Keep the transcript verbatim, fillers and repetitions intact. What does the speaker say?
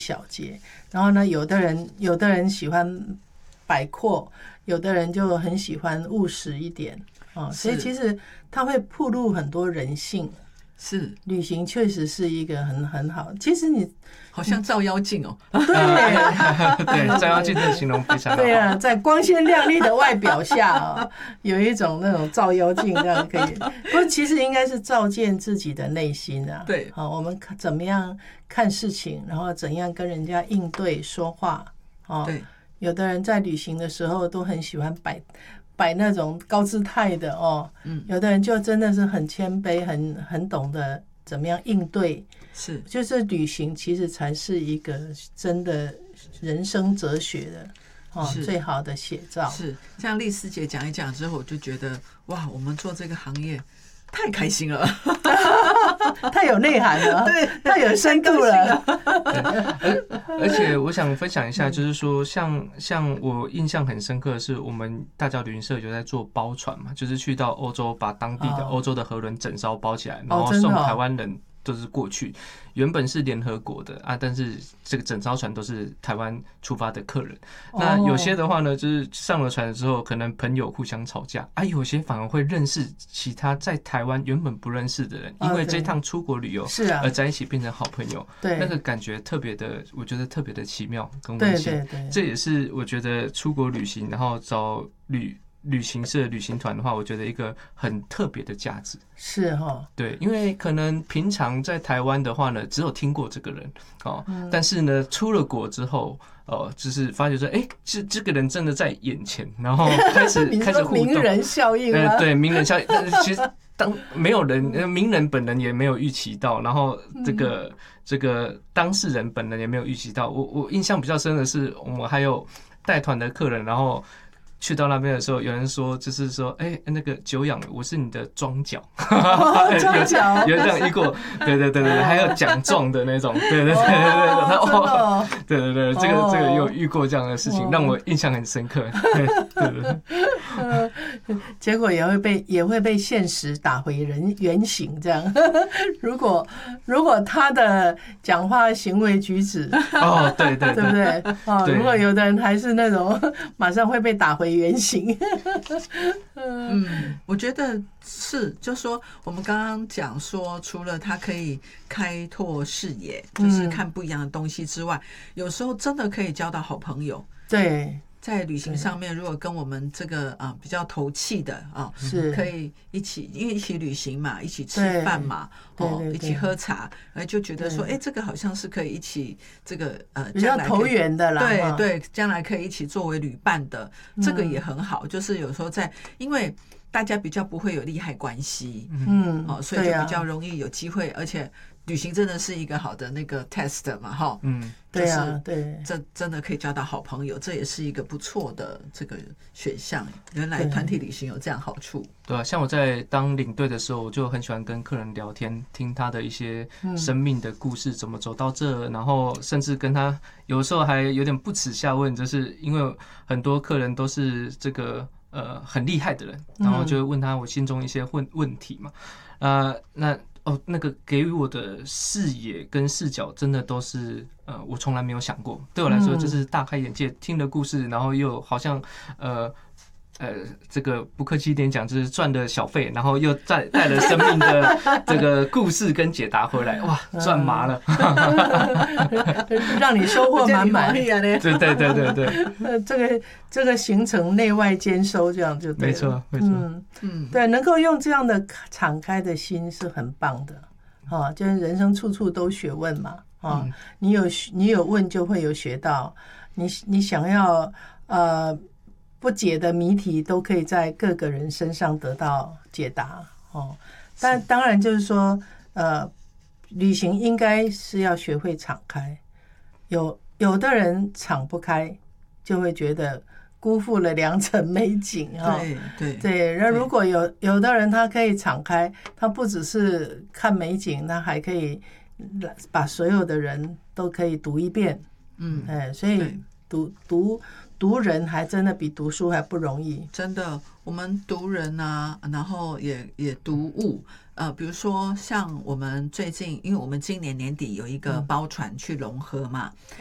小节。然后呢，有的人有的人喜欢摆阔，有的人就很喜欢务实一点啊、哦。所以其实它会暴露很多人性。 是， 旅行确实是一个很很好。其实你好像照妖镜哦。 对对，照妖镜的形容非常好。 对啊，在光鲜亮丽的外表下啊、哦，有一种那种照妖镜，这样可以。不过其实应该是照见自己的内心啊。 对， 好，我们怎么样看事情，然后怎样跟人家应对说话。哦， 对， 有的人在旅行的时候都很喜欢摆。摆那种高姿态的哦，嗯，有的人就真的是很谦卑，很很懂得怎么样应对， 是， 就是旅行其实才是一个真的人生哲学的哦最好的写照。 是，像丽丝姐讲一讲之后，我就觉得哇，我们做这个行业太开心了， 太有内涵了，对，太有深度了。 而且我想分享一下，就是说像像我印象很深刻的是，我们大脚旅行社有在做包船嘛，就是去到欧洲，把当地的欧洲的河轮整艘包起来，然后送台湾人都是过去。原本是联合国的啊，但是这个整艘船都是台湾出发的客人。那有些的话呢，就是上了船之后，可能朋友互相吵架啊，有些反而会认识其他在台湾原本不认识的人，因为这趟出国旅游而在一起变成好朋友。对，那个感觉特别的，我觉得特别的奇妙跟温馨。对对对，这也是我觉得出国旅行，然后找旅。旅行社、旅行团的话，我觉得一个很特别的价值是哈， 对，因为可能平常在台湾的话呢，只有听过这个人哦，嗯、但是呢，出了国之后，哦，就是发觉说，哎，这这个人真的在眼前，然后开始开始互动， 名人效应吗？ 呃，对，名人效应，但是其实当没有人，名人本人也没有预期到，然后这个、嗯、这个当事人本人也没有预期到。我我印象比较深的是，我们还有带团的客人，然后。去到那边的时候，有人说就是说，哎、欸，那个久仰，我是你的庄脚， 哦、庄脚有有这样遇过，对对对对，还有奖状的那种，对对对对对，他哦，对对对，这个这个有遇过这样的事情，让我印象很深刻，对对对， 呃，结果也会被也会被现实打回人原形，这样。如果如果他的讲话行为举止， 哦，对对对不对？哦，如果有的人还是那种马上会被打回原形。 嗯，我觉得是，就说我们刚刚讲说，除了它可以开拓视野，就是看不一样的东西之外，有时候真的可以交到好朋友。 对。 在旅行上面，如果跟我们这个啊比较投契的啊，是可以一起，因为一起旅行嘛，一起吃饭嘛，哦，一起喝茶，哎，就觉得说，哎，这个好像是可以一起这个呃比较投缘的啦， 对对，将来可以一起作为旅伴的，这个也很好。就是有时候在，因为大家比较不会有利害关系，嗯，哦，所以就比较容易有机会，而且。旅行真的是一个好的那个 test 嘛，哈， 嗯， 对啊，对， 这真的可以交到好朋友，这也是一个不错的这个选项。原来团体旅行有这样好处， 对啊，像我在当领队的时候，我就很喜欢跟客人聊天，听他的一些生命的故事，怎么走到这，然后甚至跟他有时候还有点不耻下问，就是因为很多客人都是这个呃很厉害的人，然后就会问他我心中一些问问题嘛，呃，那。哦，那个给予我的视野跟视角，真的都是呃，我从来没有想过。对我来说，就是大开眼界，听了故事，然后又好像呃呃，这个不客气一点讲，就是赚了小费，然后又带带了生命的这个故事跟解答回来，哇，赚麻了， 让你收获满满。 对对对对对， 呃，这个这个行程内外兼收，这样就对了。 没错没错， 嗯嗯，对，能够用这样的敞开的心是很棒的啊，就是人生处处都学问嘛啊，嗯、你有你有问就会有学到，你你想要呃。不解的谜题都可以在各个人身上得到解答哦。但当然就是说，呃，旅行应该是要学会敞开。有有的人敞不开，就会觉得辜负了良辰美景哈。 对对对。那如果有有的人他可以敞开，他不只是看美景，他还可以把所有的人都可以读一遍。嗯，哎，所以。 读读读人还真的比读书还不容易。 真的，我们读人啊，然后也也读物。呃，比如说像我们最近，因为我们今年年底有一个包船去龙河嘛，